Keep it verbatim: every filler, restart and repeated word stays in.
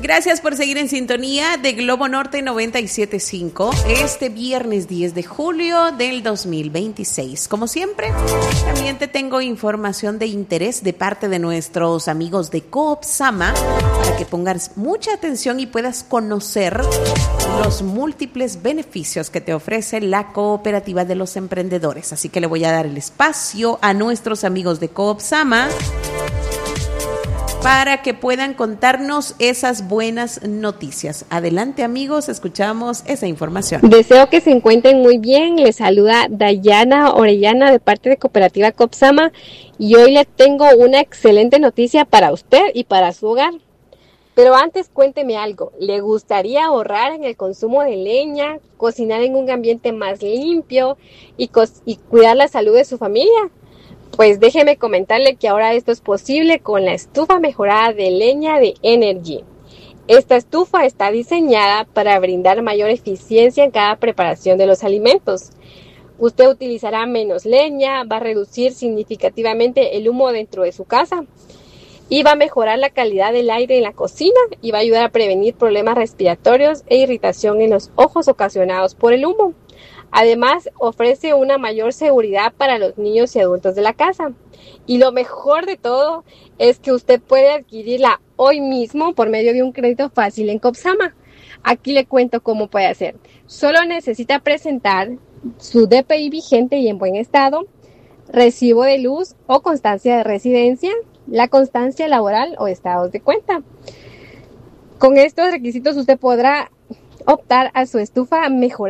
Gracias por seguir en sintonía de Globo Norte noventa y siete punto cinco este viernes diez de julio del dos mil veintiséis. Como siempre, también te tengo información de interés de parte de nuestros amigos de Coopsama para que pongas mucha atención y puedas conocer los múltiples beneficios que te ofrece la cooperativa de los emprendedores. Así que le voy a dar el espacio a nuestros amigos de Coopsama para que puedan contarnos esas buenas noticias. Adelante, amigos, escuchamos esa información. Deseo que se encuentren muy bien. Les saluda Dayana Orellana de parte de Cooperativa Coopsama y hoy le tengo una excelente noticia para usted y para su hogar. Pero antes cuénteme algo, ¿le gustaría ahorrar en el consumo de leña, cocinar en un ambiente más limpio y, co- y cuidar la salud de su familia? Pues déjeme comentarle que ahora esto es posible con la estufa mejorada de leña de Energy. Esta estufa está diseñada para brindar mayor eficiencia en cada preparación de los alimentos. Usted utilizará menos leña, va a reducir significativamente el humo dentro de su casa y va a mejorar la calidad del aire en la cocina y va a ayudar a prevenir problemas respiratorios e irritación en los ojos ocasionados por el humo. Además, ofrece una mayor seguridad para los niños y adultos de la casa. Y lo mejor de todo es que usted puede adquirirla hoy mismo por medio de un crédito fácil en Coopsama. Aquí le cuento cómo puede hacer. Solo necesita presentar su D P I vigente y en buen estado, recibo de luz o constancia de residencia, la constancia laboral o estados de cuenta. Con estos requisitos usted podrá optar a su estufa mejorada